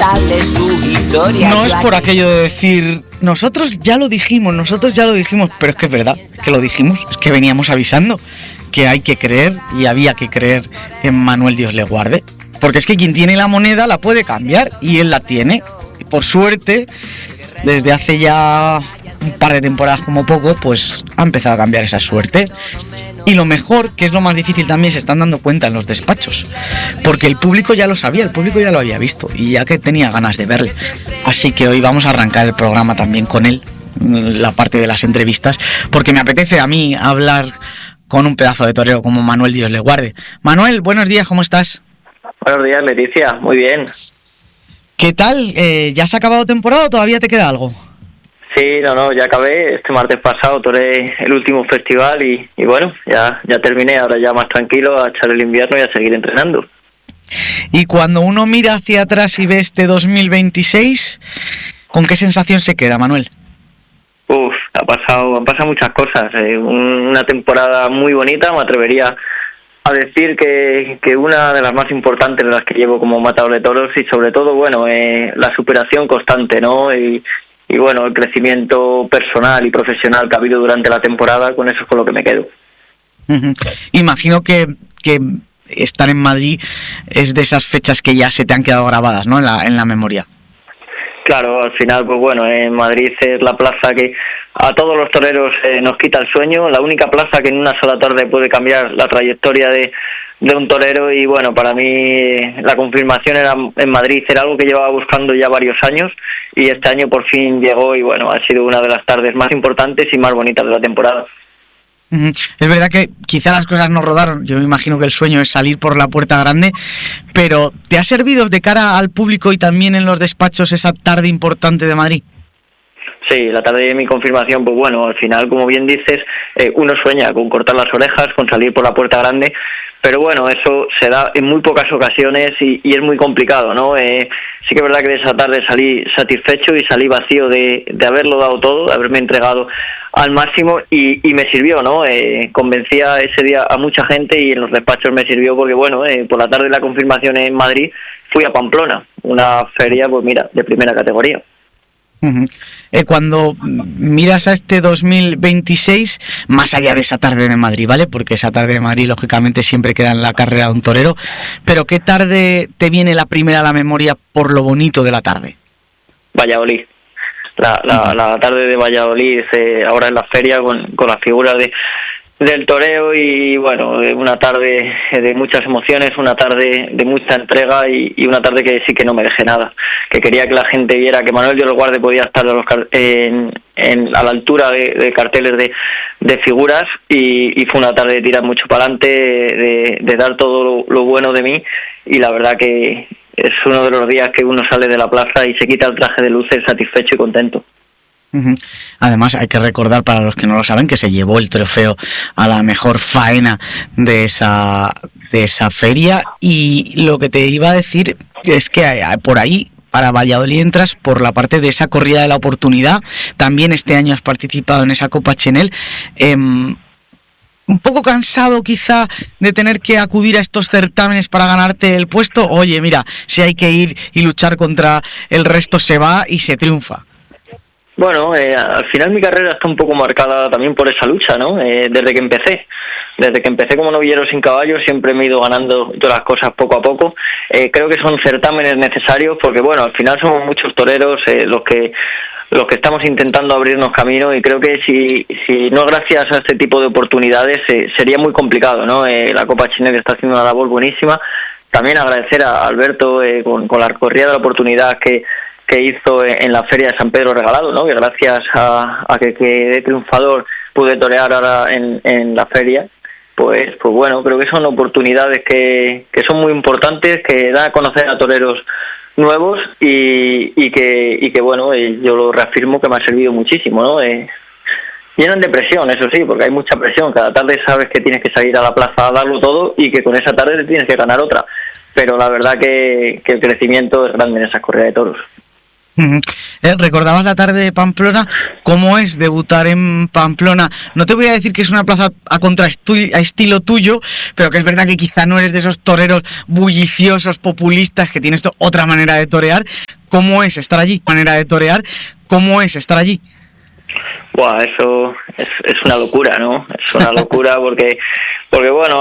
contarle su historia. No es por aquello de decir, nosotros ya lo dijimos, pero es que es verdad que lo dijimos, es que veníamos avisando que hay que creer y había que creer en Manuel Dios le guarde, porque es que quien tiene la moneda la puede cambiar y él la tiene. Y por suerte, desde hace ya un par de temporadas como poco, pues ha empezado a cambiar esa suerte. Y lo mejor, que es lo más difícil también, se están dando cuenta en los despachos, porque el público ya lo sabía, el público ya lo había visto y ya que tenía ganas de verle. Así que hoy vamos a arrancar el programa también con él, la parte de las entrevistas, porque me apetece a mí hablar con un pedazo de torero como Manuel Dios le guarde. Manuel, buenos días, ¿cómo estás? Buenos días, Leticia, muy bien. ¿Qué tal? ¿Ya se ha acabado temporada o todavía te queda algo? Sí, no, ya acabé. Este martes pasado toré el último festival y bueno, ya terminé. Ahora ya más tranquilo a echar el invierno y a seguir entrenando. Y cuando uno mira hacia atrás y ve este 2026, ¿con qué sensación se queda, Manuel? Han pasado muchas cosas. Una temporada muy bonita, me atrevería a decir que una de las más importantes de las que llevo como matador de toros y sobre todo, bueno, la superación constante, ¿no? Y bueno, el crecimiento personal y profesional que ha habido durante la temporada, con eso es con lo que me quedo. Imagino que estar en Madrid es de esas fechas que ya se te han quedado grabadas, ¿no? En la memoria. Claro, al final, pues bueno, en Madrid es la plaza que a todos los toreros nos quita el sueño, la única plaza que en una sola tarde puede cambiar la trayectoria de un torero y bueno, para mí la confirmación era en Madrid, era algo que llevaba buscando ya varios años y este año por fin llegó y bueno, ha sido una de las tardes más importantes y más bonitas de la temporada. Es verdad que quizá las cosas no rodaron, yo me imagino que el sueño es salir por la puerta grande, pero ¿te ha servido de cara al público y también en los despachos esa tarde importante de Madrid? Sí, la tarde de mi confirmación, pues bueno, al final, como bien dices, uno sueña con cortar las orejas, con salir por la puerta grande, pero bueno, eso se da en muy pocas ocasiones y es muy complicado, ¿no? Sí que es verdad que de esa tarde salí satisfecho y salí vacío de haberlo dado todo, de haberme entregado al máximo y me sirvió, ¿no? Convencía ese día a mucha gente y en los despachos me sirvió porque, bueno, por la tarde de la confirmación en Madrid fui a Pamplona, una feria, pues mira, de primera categoría. Cuando miras a este 2026, más allá de esa tarde de Madrid, ¿vale? Porque esa tarde de Madrid, lógicamente, siempre queda en la carrera de un torero. Pero ¿qué tarde te viene la primera a la memoria por lo bonito de la tarde? Valladolid. La tarde de Valladolid, ahora en la feria, con la figura del toreo y bueno, una tarde de muchas emociones, una tarde de mucha entrega y una tarde que sí que no me dejé nada, que quería que la gente viera que Manuel Dios le guarde podía estar a la altura de carteles de figuras y fue una tarde de tirar mucho para adelante, de dar todo lo bueno de mí y la verdad que es uno de los días que uno sale de la plaza y se quita el traje de luces satisfecho y contento. Además hay que recordar para los que no lo saben que se llevó el trofeo a la mejor faena de esa feria y lo que te iba a decir es que por ahí para Valladolid entras por la parte de esa corrida de la oportunidad, también este año has participado en esa Copa Chenel, un poco cansado quizá de tener que acudir a estos certámenes para ganarte el puesto. Oye, mira, si hay que ir y luchar contra el resto se va y se triunfa. Bueno, al final mi carrera está un poco marcada también por esa lucha, ¿no? Desde que empecé como novillero sin caballo siempre me he ido ganando todas las cosas poco a poco. Creo que son certámenes necesarios porque, bueno, al final somos muchos toreros los que estamos intentando abrirnos camino y creo que si no gracias a este tipo de oportunidades sería muy complicado, ¿no? La Copa Chenel está haciendo una labor buenísima. También agradecer a Alberto con la corrida de la oportunidad que hizo en la Feria de San Pedro Regalado, ¿no? Que gracias a que quedé triunfador pude torear ahora en la feria, pues bueno, creo que son oportunidades que son muy importantes, que dan a conocer a toreros nuevos y que bueno, yo lo reafirmo que me ha servido muchísimo, ¿no? Llenan de presión, eso sí, porque hay mucha presión. Cada tarde sabes que tienes que salir a la plaza a darlo todo y que con esa tarde te tienes que ganar otra. Pero la verdad que el crecimiento es grande en esas corridas de toros. Recordabas la tarde de Pamplona. ¿Cómo es debutar en Pamplona? No te voy a decir que es una plaza a estilo tuyo, pero que es verdad que quizá no eres de esos toreros bulliciosos, populistas, que tienes otra manera de torear. ¿Cómo es estar allí? Manera de torear, ¿cómo es estar allí? Buah, eso es una locura, ¿no? Es una locura porque bueno,